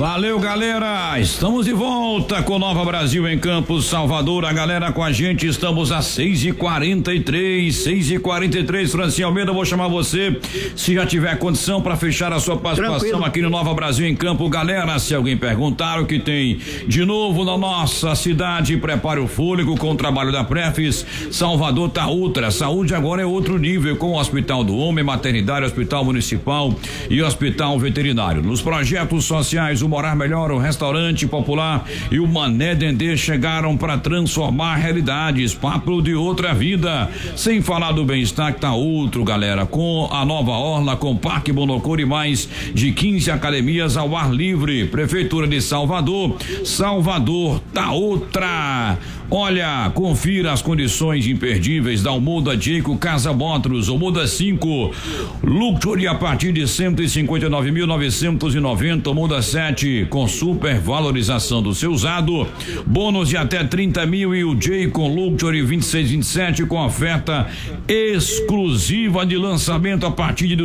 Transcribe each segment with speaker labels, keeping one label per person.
Speaker 1: Valeu, galera, estamos de volta com Nova Brasil em Campos, Salvador. A galera com a gente, estamos às 6h43, Francinha Almeida, vou chamar você se já tiver condição para fechar a sua participação aqui no Nova Brasil em Campo. Galera, se alguém perguntar o que tem de novo na nossa cidade, prepare o fôlego com o trabalho da Prefis. Salvador tá ultra, saúde agora é outro nível, com o Hospital do Homem, Maternidade, Hospital Municipal e Hospital Veterinário. Nos projetos sociais, o Morar Melhor, o Restaurante Popular e o Mané Dendê chegaram para transformar realidades, papo de outra vida. Sem falar do bem-estar que tá outro, galera, com a nova orla, com Parque Bonocor e mais de 15 academias ao ar livre. Prefeitura de Salvador tá outra. Olha, confira as condições imperdíveis da Omuda Jayco Casa Motors, Omuda 5, Luxury a partir de 159.990, Omuda 7 com super valorização do seu usado, bônus de até 30 mil e o Jayco Luxury 2627 com oferta exclusiva de lançamento a partir de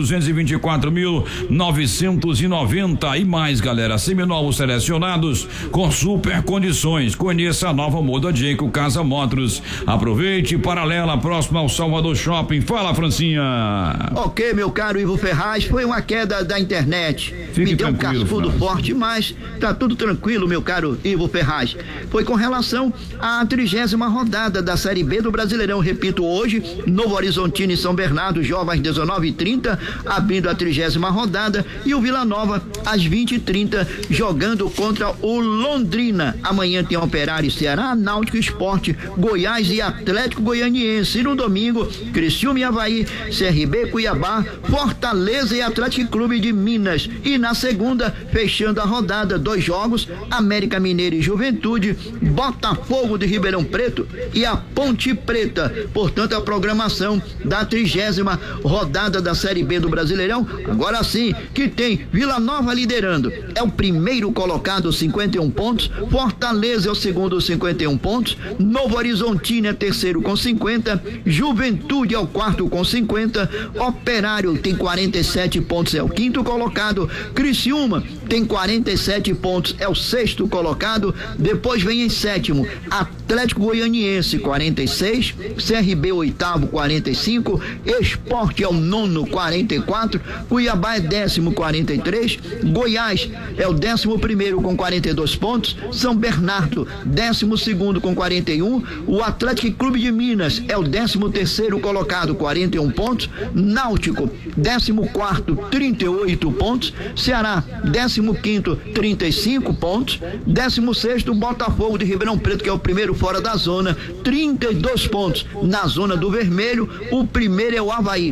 Speaker 1: 224.990 e mais, galera, seminovos selecionados com super condições. Conheça a nova Omuda Jayco Casa Motors. Aproveite, paralela, próxima ao Salvador Shopping. Fala, Francinha.
Speaker 2: Ok, meu caro Ivo Ferraz, foi uma queda da internet.
Speaker 1: Fique
Speaker 2: me deu um
Speaker 1: tranquilo,
Speaker 2: cascudo
Speaker 1: Franz.
Speaker 2: forte, mas tá tudo tranquilo, meu caro Ivo Ferraz. Foi com relação à 30ª rodada da Série B do Brasileirão. Repito, hoje, Novo Horizontino e São Bernardo jogam às 19h30, abrindo a 30ª rodada, e o Vila Nova às 20h30 jogando contra o Londrina. Amanhã tem Operário e Ceará, Náutico, Esporte, Goiás e Atlético Goianiense. E no domingo, Criciúma e Avaí, CRB, Cuiabá, Fortaleza e Atlético Clube de Minas. E na segunda, fechando a rodada, 2 jogos, América Mineiro e Juventude, Botafogo de Ribeirão Preto e a Ponte Preta. Portanto, a programação da 30ª rodada da Série B do Brasileirão. Agora sim, que tem Vila Nova liderando. É o primeiro colocado, 51 pontos. Fortaleza é o segundo, 51 pontos. Novo Horizontino é terceiro com 50. Juventude é o quarto com 50. Operário tem 47 pontos, é o quinto colocado. Criciúma tem 47 pontos, é o sexto colocado. Depois vem em sétimo Atlético Goianiense, 46. CRB oitavo, 45. Esporte é o nono, 44. Cuiabá é décimo, 43. Goiás é o 11º com 42 pontos. São Bernardo, 12º com 41. O Atlético Clube de Minas é o 13º colocado, 41 pontos. Náutico, 14º, 38 pontos. Ceará, 15º, 35 pontos. 16º, Botafogo de Ribeirão Preto, que é o primeiro fora da zona, 32 pontos. Na zona do vermelho, o primeiro é o Avaí,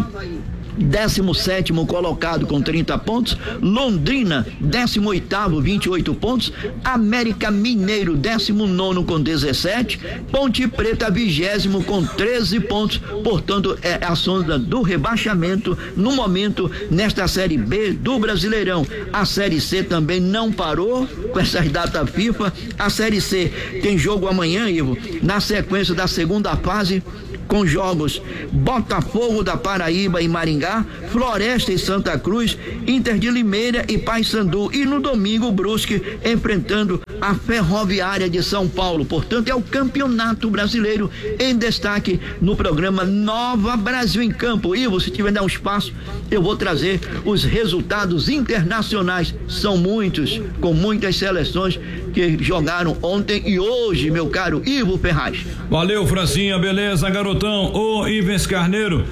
Speaker 2: 17º colocado com 30 pontos. Londrina, 18º, 28 pontos. América Mineiro, 19º com 17. Ponte Preta, 20º com 13 pontos. Portanto, é a zona do rebaixamento no momento nesta Série B do Brasileirão. A Série C também não parou com essas datas FIFA. A Série C tem jogo amanhã, Ivo, na sequência da segunda fase, com jogos Botafogo da Paraíba e Maringá, Floresta e Santa Cruz, Inter de Limeira e Paysandu, e no domingo Brusque enfrentando a Ferroviária de São Paulo. Portanto, é o Campeonato Brasileiro em destaque no programa Nova Brasil em Campo. Ivo, se tiver dar um espaço, eu vou trazer os resultados internacionais. São muitos, com muitas seleções que jogaram ontem e hoje, meu caro Ivo Ferraz.
Speaker 1: Valeu, Francinha, beleza, garotão. Ô, Ivens Carneiro,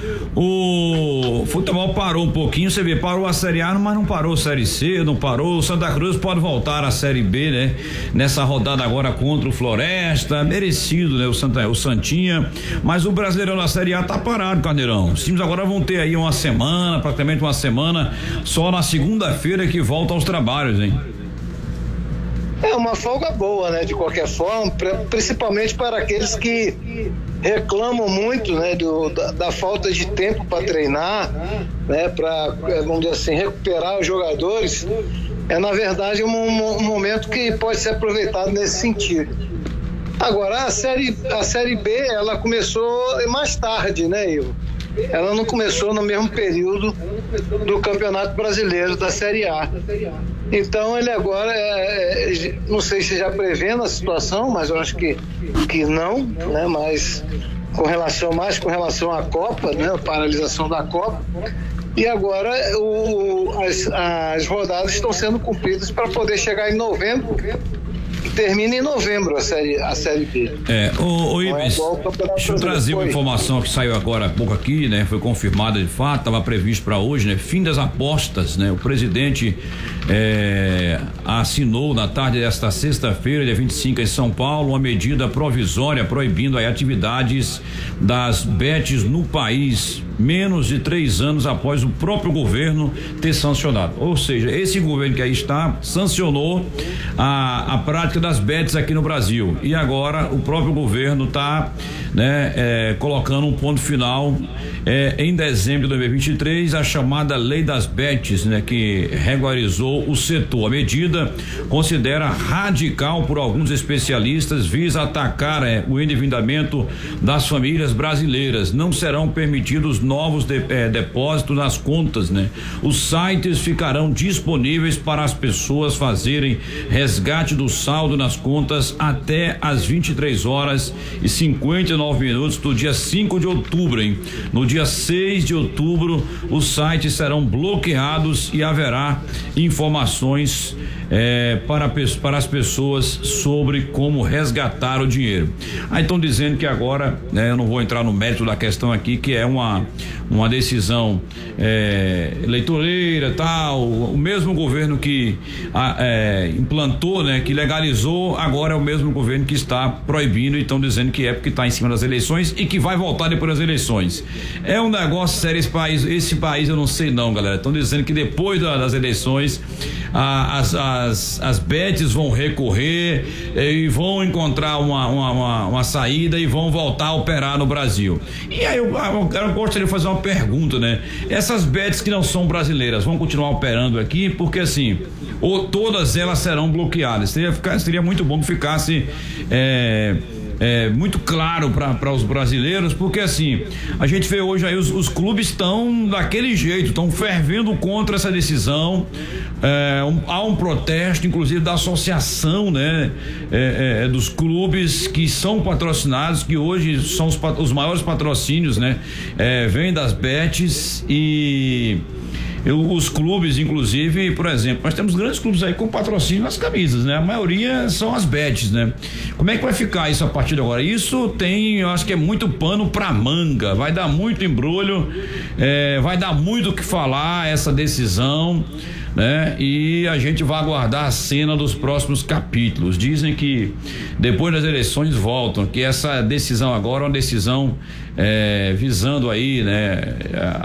Speaker 1: o futebol parou um pouquinho, você vê, parou a Série A, mas não parou a Série C, não parou. O Santa Cruz pode voltar à Série B, né? Nessa rodada agora contra o Floresta, merecido, né? O Santinha, mas o Brasileirão na Série A tá parado, Carneirão. Os times agora vão ter aí uma semana, praticamente uma semana, só na segunda-feira que volta aos trabalhos, hein?
Speaker 3: É uma folga boa, né? De qualquer forma, principalmente para aqueles que reclamam muito, né? Da falta de tempo para treinar, né? Para, vamos dizer assim, recuperar os jogadores. É, na verdade, um momento que pode ser aproveitado nesse sentido. Agora, a série B, ela começou mais tarde, né, Ivo? ela não começou no mesmo período do Campeonato Brasileiro da Série A. Então ele agora, não sei se já prevendo a situação, mas eu acho que não, né? Mas com relação à Copa, né? A paralisação da Copa. E agora as rodadas estão sendo cumpridas para poder chegar em novembro. Termina em novembro a série B.
Speaker 1: Ibis, deixa eu trazer uma informação que saiu agora há pouco aqui, né? Foi confirmada de fato, estava previsto para hoje, né? Fim das apostas, né? O presidente assinou na tarde desta sexta-feira, dia 25, em São Paulo, uma medida provisória proibindo as atividades das bets no país, menos de 3 anos após o próprio governo ter sancionado. Ou seja, esse governo que aí está sancionou a prática das bets aqui no Brasil, e agora o próprio governo está, né, colocando um ponto final em dezembro de 2023, a chamada Lei das Bets, né, que regularizou o setor. A medida considera radical por alguns especialistas, visa atacar o endividamento das famílias brasileiras. Não serão permitidos novos depósitos nas contas, né? Os sites ficarão disponíveis para as pessoas fazerem resgate do saldo nas contas até às 23h59 do dia 5 de outubro, hein? No dia 6 de outubro, os sites serão bloqueados e haverá informações para as pessoas sobre como resgatar o dinheiro. Aí estão dizendo que agora, eu não vou entrar no mérito da questão aqui, que é uma decisão eleitoreira, tal. O mesmo governo que implantou, né, que legalizou, agora é o mesmo governo que está proibindo, e estão dizendo que é porque está em cima das eleições e que vai voltar depois das eleições. É um negócio sério esse país eu não sei não, galera. Estão dizendo que depois das eleições as bets vão recorrer e vão encontrar uma saída e vão voltar a operar no Brasil. E aí eu gostaria de fazer uma pergunta, né? Essas bets que não são brasileiras vão continuar operando aqui, porque assim, ou todas elas serão bloqueadas. Seria muito bom que ficasse muito claro para os brasileiros, porque assim, a gente vê hoje aí os clubes estão daquele jeito, estão fervendo contra essa decisão. Há um protesto, inclusive da associação, né, dos clubes que são patrocinados, que hoje são os maiores patrocínios, né, vêm das bets. E os clubes, inclusive, por exemplo, nós temos grandes clubes aí com patrocínio nas camisas, né? A maioria são as bets, né? Como é que vai ficar isso a partir de agora? Isso eu acho que é muito pano pra manga, vai dar muito embrulho, vai dar muito o que falar essa decisão, né? E a gente vai aguardar a cena dos próximos capítulos. Dizem que depois das eleições voltam, que essa decisão agora é uma decisão visando aí, né,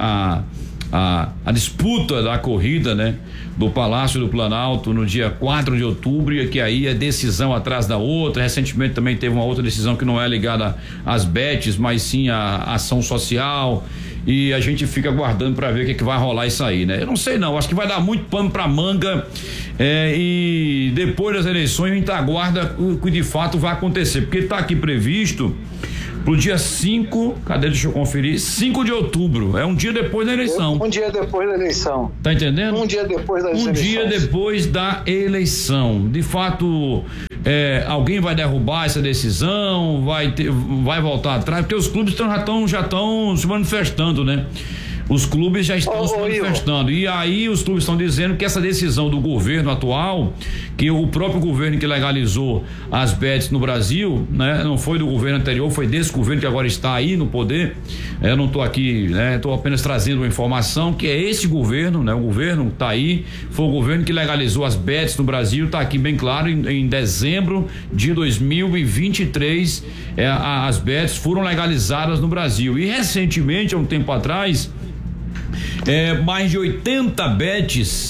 Speaker 1: a disputa da corrida, né, do Palácio do Planalto no dia 4 de outubro, e que aí é decisão atrás da outra. Recentemente também teve uma outra decisão que não é ligada às bets, mas sim à ação social, e a gente fica aguardando para ver o que vai rolar isso aí, né? Eu não sei não, acho que vai dar muito pano pra manga, e depois das eleições a gente aguarda o que de fato vai acontecer, porque tá aqui previsto pro dia 5, deixa eu conferir, 5 de outubro, é um dia depois da eleição.
Speaker 3: Um dia depois da eleição.
Speaker 1: Tá entendendo?
Speaker 3: Um dia depois da eleição.
Speaker 1: Um dia depois da eleição. De fato, alguém vai derrubar essa decisão, vai voltar atrás, porque os clubes já estão se manifestando, né? Os clubes já estão se manifestando, e aí os clubes estão dizendo que essa decisão do governo atual, que o próprio governo que legalizou as bets no Brasil, né, não foi do governo anterior, foi desse governo que agora está aí no poder. Eu não estou aqui, né, estou apenas trazendo uma informação que é esse governo, né, o governo está aí, foi o governo que legalizou as bets no Brasil, está aqui bem claro, em dezembro de 2023, as bets foram legalizadas no Brasil. E recentemente, há um tempo atrás, mais de 80 bets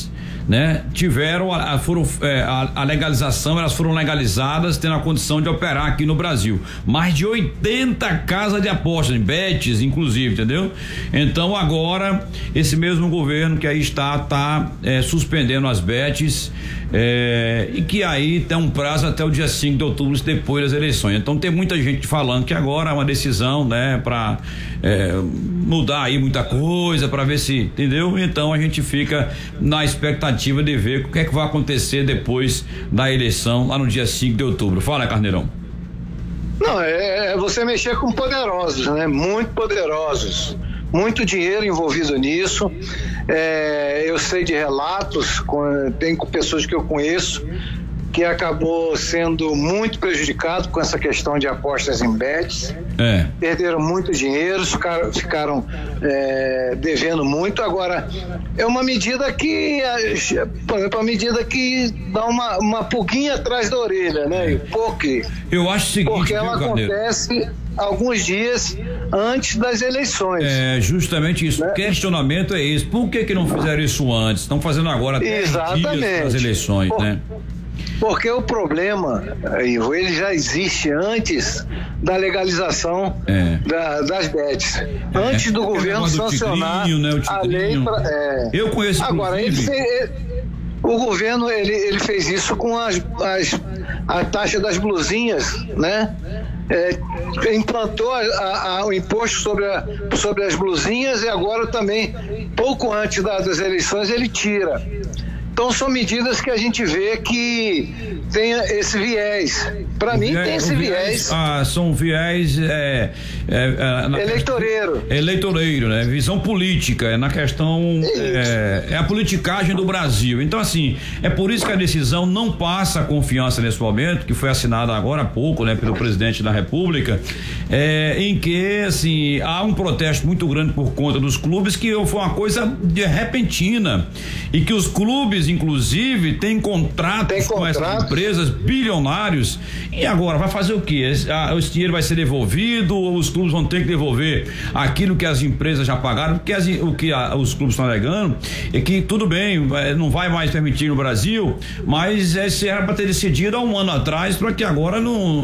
Speaker 1: né, tiveram a legalização, elas foram legalizadas tendo a condição de operar aqui no Brasil. Mais de 80 casas de apostas, bets inclusive, entendeu? Então agora esse mesmo governo que aí está suspendendo as bets, e que aí tem um prazo até o dia 5 de outubro, depois das eleições. Então tem muita gente falando que agora é uma decisão, né, para mudar aí muita coisa, para ver se, entendeu? Então a gente fica na expectativa de ver o que é que vai acontecer depois da eleição lá no dia 5 de outubro. Fala, Carneirão.
Speaker 3: Não, é você mexer com poderosos, né? Muito poderosos. Muito dinheiro envolvido nisso. Eu sei de relatos, tem pessoas que eu conheço que acabou sendo muito prejudicado com essa questão de apostas em bets. Perderam muito dinheiro, ficaram devendo muito. Agora, é uma medida que, por exemplo, a medida que dá uma pulguinha atrás da orelha, né?
Speaker 1: Eu acho o seguinte,
Speaker 3: porque ela acontece alguns dias antes das eleições.
Speaker 1: É justamente isso, né? O questionamento é esse, por que não fizeram isso antes? Estão fazendo agora 10 dias das eleições, né?
Speaker 3: Porque o problema, Ivo, ele já existe antes da legalização das bets. Antes do governo sancionar a lei.
Speaker 1: Eu conheço.
Speaker 3: Agora, o governo ele fez isso com a taxa das blusinhas, né? Implantou o imposto sobre as blusinhas e agora também, pouco antes das eleições, ele tira. Então são medidas que a gente vê que tem esse viés. Para mim tem esse viés.
Speaker 1: São viés eleitoreiro, né? Visão política, na questão a politicagem do Brasil. Então assim, é por isso que a decisão não passa confiança nesse momento, que foi assinada agora há pouco, né, pelo presidente da República, em que assim há um protesto muito grande por conta dos clubes, que foi uma coisa repentina e que os clubes inclusive têm contratos com essas empresas bilionários. E agora vai fazer o quê? Esse dinheiro vai ser devolvido, ou os clubes vão ter que devolver aquilo que as empresas já pagaram? Porque o que os clubes estão alegando é que tudo bem, não vai mais permitir no Brasil, mas esse era para ter decidido há um ano atrás, para que agora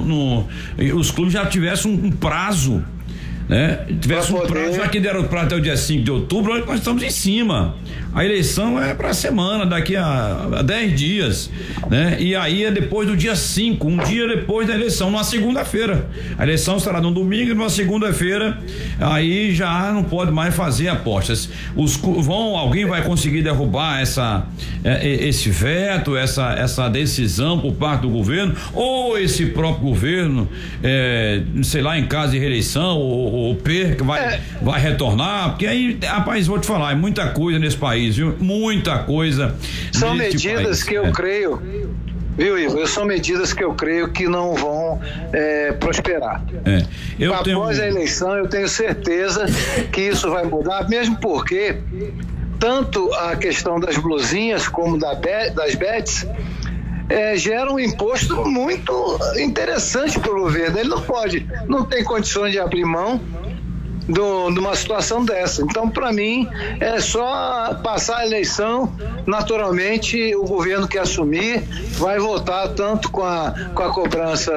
Speaker 1: os clubes já tivessem um prazo, né? Tivesse um prazo, já que deram prazo até o dia 5 de outubro, nós estamos em cima. A eleição é para a semana, daqui a 10 dias, né? E aí é depois do dia 5, um dia depois da eleição, numa segunda-feira. A eleição estará no domingo e numa segunda-feira, aí já não pode mais fazer apostas. Alguém vai conseguir derrubar esse veto, essa decisão por parte do governo, ou esse próprio governo, sei lá, em caso de reeleição, ou perca, vai retornar, porque aí, rapaz, vou te falar, é muita coisa nesse país, viu? Muita coisa.
Speaker 3: São medidas que eu creio, viu, Ivo? São medidas que eu creio que não vão prosperar. Após a eleição, eu tenho certeza que isso vai mudar, mesmo porque tanto a questão das blusinhas como das bets gera um imposto muito interessante para o governo. Ele não tem condições de abrir mão de uma situação dessa. Então, para mim, é só passar a eleição. Naturalmente, o governo que assumir vai votar tanto com a cobrança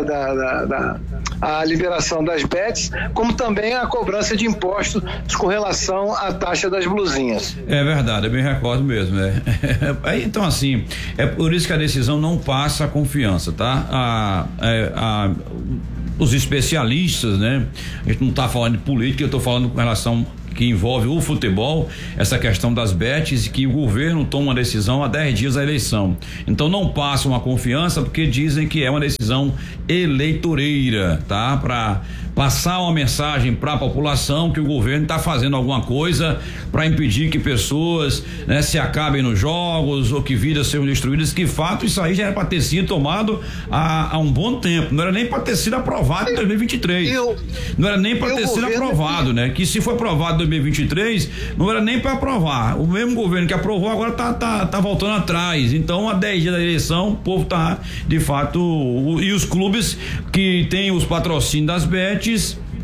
Speaker 3: a liberação das bets, como também a cobrança de impostos com relação à taxa das blusinhas.
Speaker 1: É verdade, eu me recordo mesmo, Então, assim, é por isso que a decisão não passa a confiança, tá? Os especialistas, né? A gente não está falando de política, eu estou falando com relação que envolve o futebol, essa questão das bets, e que o governo toma uma decisão há 10 dias da eleição. Então não passam a confiança porque dizem que é uma decisão eleitoreira, tá? Para passar uma mensagem para a população que o governo está fazendo alguma coisa para impedir que pessoas, né, se acabem nos jogos ou que vidas sejam destruídas. Que fato, isso aí já era para ter sido tomado há um bom tempo, não era nem para ter sido aprovado em 2023, não era nem para ter sido aprovado, né? Que se for aprovado em 2023, não era nem para aprovar. O mesmo governo que aprovou agora tá voltando atrás. Então, há 10 dias da eleição, o povo tá, de fato, e os clubes que têm os patrocínios das bets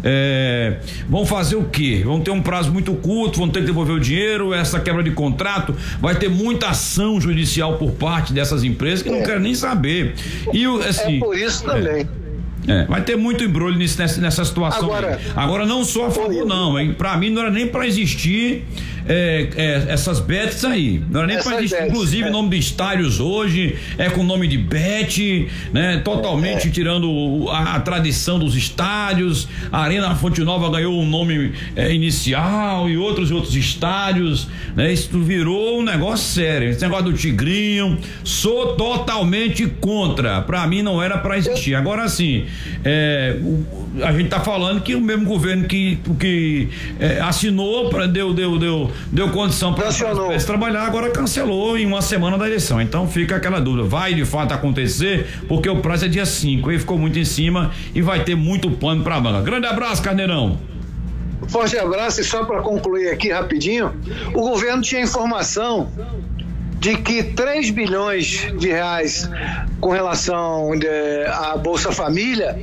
Speaker 1: Vão fazer o quê? Vão ter um prazo muito curto, vão ter que devolver o dinheiro, essa quebra de contrato, vai ter muita ação judicial por parte dessas empresas que não querem nem saber. E assim,
Speaker 3: por isso também.
Speaker 1: Vai ter muito embrulho nessa situação. Agora não sou a favor, não, hein? Pra mim não era nem pra existir essas bets aí. Não era nem pra existir, inclusive, o nome de estádios hoje é com o nome de bet, né? Totalmente tirando a tradição dos estádios. A Arena Fonte Nova ganhou um nome inicial e outros estádios, né? Isso virou um negócio sério. Esse negócio do Tigrinho, sou totalmente contra. Pra mim não era pra existir. Agora sim, a gente tá falando que o mesmo governo que assinou, deu condição para trabalhar, agora cancelou em uma semana da eleição. Então fica aquela dúvida, vai de fato acontecer, porque o prazo é dia 5, ele ficou muito em cima e vai ter muito pano pra manga. Grande abraço, Carneirão.
Speaker 3: Forte abraço, e só para concluir aqui rapidinho, o governo tinha informação de que 3 bilhões de reais com relação à Bolsa Família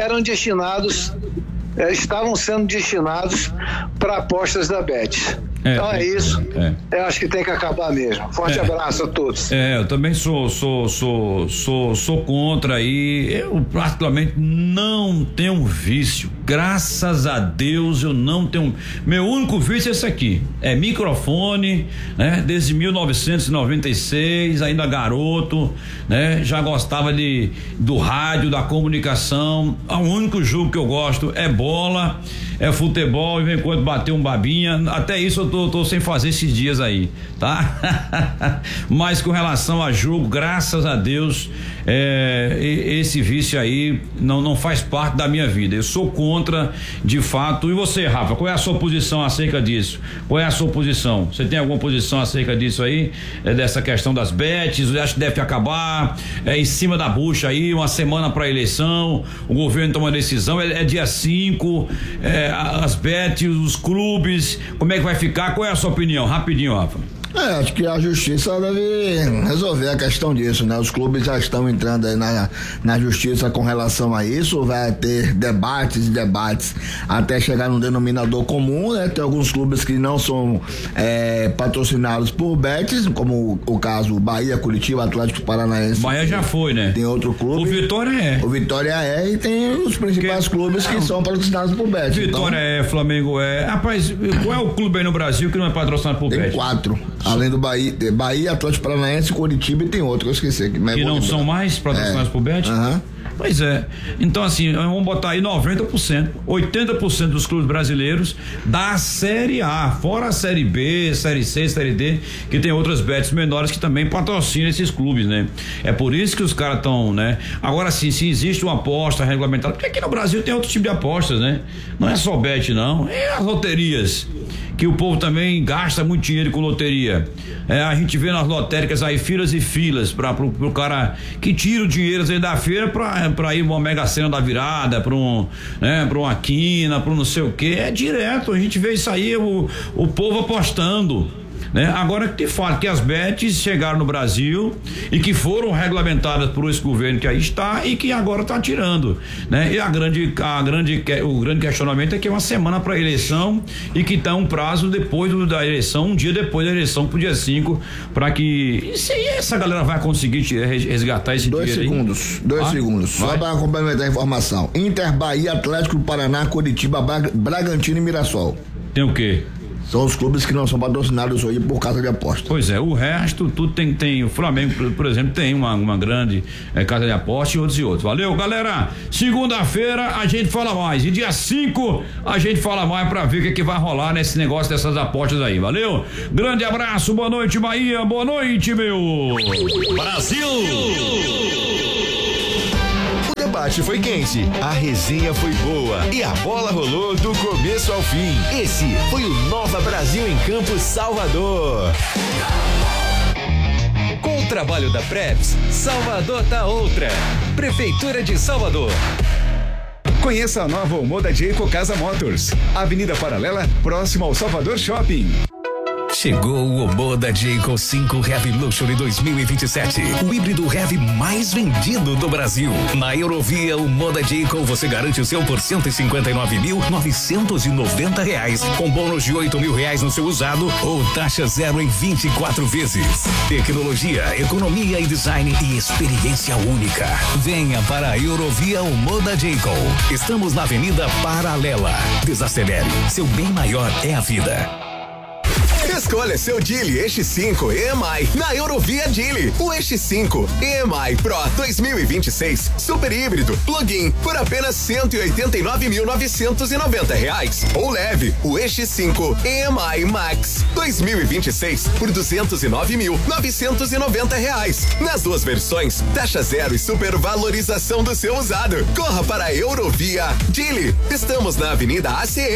Speaker 3: estavam sendo destinados para apostas da Bet. Então é isso. Eu acho que tem que acabar mesmo. Forte abraço a todos.
Speaker 1: Eu também sou contra aí. Eu praticamente não tenho vício. Graças a Deus eu não tenho. Meu único vício é esse aqui. É microfone, né? Desde 1996, ainda garoto, né? Já gostava do rádio, da comunicação. O único jogo que eu gosto é bola, é futebol, e vem quando bater um babinha. Até isso eu tô sem fazer esses dias aí, tá? Mas com relação a jogo, graças a Deus, esse vício aí não faz parte da minha vida. Eu sou contra, de fato. E você, Rafa, qual é a sua posição acerca disso? Qual é a sua posição? Você tem alguma posição acerca disso aí? Dessa questão das bets? Eu acho que deve acabar em cima da bucha aí, uma semana pra eleição, o governo toma uma decisão, é dia 5, as bets, os clubes, como é que vai ficar? Qual é a sua opinião? Rapidinho, Rafa.
Speaker 4: Acho que a justiça deve resolver a questão disso, né? Os clubes já estão entrando aí na justiça com relação a isso, vai ter debates até chegar num denominador comum, né? Tem alguns clubes que não são patrocinados por bets, como o caso Bahia, Curitiba, Atlético Paranaense.
Speaker 1: Bahia já foi, né?
Speaker 4: Tem outro clube.
Speaker 1: O Vitória
Speaker 4: e tem os principais clubes que são patrocinados por bets.
Speaker 1: Vitória
Speaker 4: então,
Speaker 1: Flamengo Rapaz, qual é o clube aí no Brasil que não é patrocinado por bet?
Speaker 4: Tem 4. Além do Bahia, Atlético Paranaense, Curitiba e tem outro, eu esqueci.
Speaker 1: Que não são mais patrocinados por bet? Pois é. Então, assim, vamos botar aí 90%, 80% dos clubes brasileiros da Série A, fora a Série B, Série C, Série D, que tem outras bets menores que também patrocinam esses clubes, né? É por isso que os caras estão, né? Agora, sim, se existe uma aposta regulamentada, porque aqui no Brasil tem outro tipo de apostas, né? Não é só bet, não. É as loterias, que o povo também gasta muito dinheiro com loteria. A gente vê nas lotéricas aí filas e filas pro cara que tira o dinheiro aí da feira pra ir uma Mega Sena da virada, pra uma quina, pra não sei o que. É direto, a gente vê isso aí, o povo apostando, né? Agora que te falo que as bets chegaram no Brasil e que foram regulamentadas por esse governo que aí está e que agora está tirando, né? E o grande questionamento é que é uma semana para a eleição e que tá um prazo depois da eleição, um dia depois da eleição, pro dia 5, para que essa galera vai conseguir resgatar esse dinheiro aí.
Speaker 4: 2 segundos, só para complementar a informação. Inter, Bahia, Atlético do Paraná, Curitiba, Bragantino e Mirassol.
Speaker 1: Tem o quê?
Speaker 4: São os clubes que não são patrocinados hoje por casa de aposta.
Speaker 1: Pois é, o resto tudo tem o Flamengo, por exemplo, tem uma grande casa de aposta e outros. Valeu, galera. Segunda-feira a gente fala mais. E dia 5 a gente fala mais pra ver o que vai rolar nesse negócio dessas apostas aí. Valeu? Grande abraço, boa noite, Bahia. Boa noite, meu Brasil!
Speaker 5: O debate foi quente, a resenha foi boa e a bola rolou do começo ao fim. Esse foi o Nova Brasil em Campo, Salvador. Com o trabalho da Preps, Salvador tá outra. Prefeitura de Salvador. Conheça a nova Omoda de Ecocasa Motors, Avenida Paralela, próximo ao Salvador Shopping.
Speaker 6: Chegou o Moda J-Eco 5 Heavy Luxury 2027, o híbrido heavy mais vendido do Brasil. Na Eurovia, o Moda J-Eco você garante o seu por R$159.990, com bônus de R$8.000 no seu usado ou taxa zero em 24 vezes. Tecnologia, economia e design e experiência única. Venha para a Eurovia, o Moda J-Eco. Estamos na Avenida Paralela. Desacelere, seu bem maior é a vida.
Speaker 7: Escolha seu Geely EX5 EMI na Eurovia Geely. O EX5 EMI Pro 2026 super híbrido plug-in por apenas R$189.990. Ou leve o EX5 EMI Max 2026 por R$209.990. Nas duas versões, taxa zero e supervalorização do seu usado. Corra para a Eurovia Geely. Estamos na Avenida ACM.